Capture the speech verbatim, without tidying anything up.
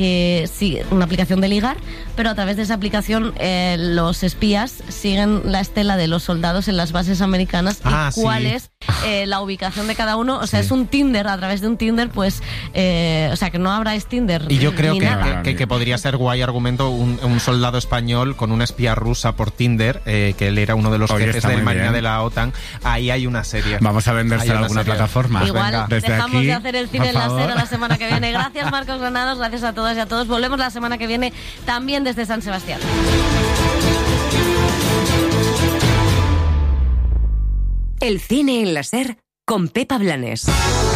que sí, una aplicación de ligar, pero a través de esa aplicación eh, los espías siguen la estela de los soldados en las bases americanas ah, y cuál sí. es eh, la ubicación de cada uno. O sea, sí. es un Tinder, a través de un Tinder, pues, eh, o sea, que no abráis Tinder. Y yo creo ni que, nada. que, que, que podría ser guay argumento un, un soldado español con una espía rusa por Tinder, eh, que él era uno de los Oye, jefes de Marina de la OTAN. Ahí hay una serie. Vamos a vendérsela a alguna serie. plataforma. Igual Venga, desde dejamos aquí, de hacer el cine en la favor. acera la semana que viene. Gracias, Marcos Granados, gracias a todas y a todos. Volvemos la semana que viene también desde San Sebastián. El cine en la SER con Pepa Blanes.